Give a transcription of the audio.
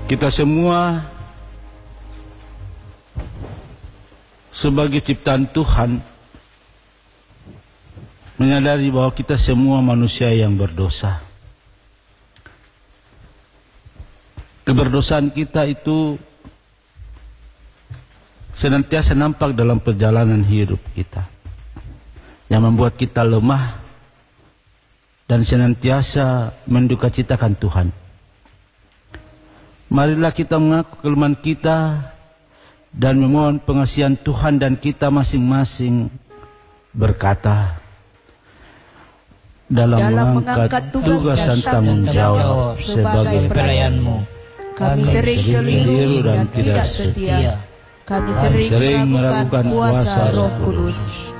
Kita semua sebagai ciptaan Tuhan menyadari bahwa kita semua manusia yang berdosa. Keberdosaan kita itu senantiasa nampak dalam perjalanan hidup kita, yang membuat kita lemah dan senantiasa mendukacitakan Tuhan. Marilah kita mengaku kelemahan kita dan memohon pengasihan Tuhan, dan kita masing-masing berkata dalam mengangkat tugas dan tanggung jawab sebagai pelayan-Mu. Kami sering keliru dan tidak setia. Kami sering meragukan kuasa Roh Kudus.